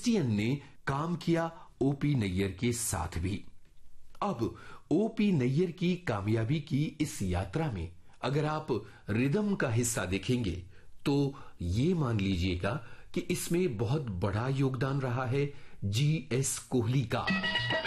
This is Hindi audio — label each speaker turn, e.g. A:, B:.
A: क्रिस्टियन ने काम किया ओपी नैयर के साथ भी। अब ओपी नैयर की कामयाबी की इस यात्रा में अगर आप रिदम का हिस्सा देखेंगे तो ये मान लीजिएगा कि इसमें बहुत बड़ा योगदान रहा है जीएस कोहली का।